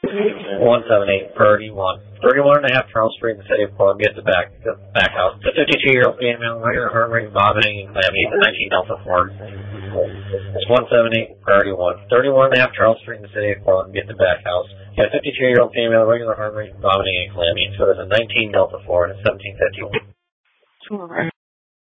178, Purdy 1. 31 and a half Charles Street in the city of Columbia at the back house. The 52-year-old female, regular heart rate, vomiting, and calamity, 19 Delta Ford. It's 178, Priority 1. 31 and a half Charles Street in the city of Columbia at the back house. You have 52-year-old female, regular heart rate, vomiting, and calamity. So there's a 19 Delta Ford at 1751.